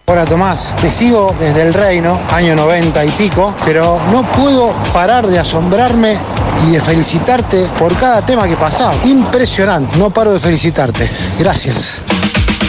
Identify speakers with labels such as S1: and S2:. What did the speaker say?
S1: Hola Tomás, te sigo desde el Reino, año 90 y pico, pero no puedo parar de asombrarme y de felicitarte por cada tema que pasás. Impresionante, no paro de felicitarte. Gracias.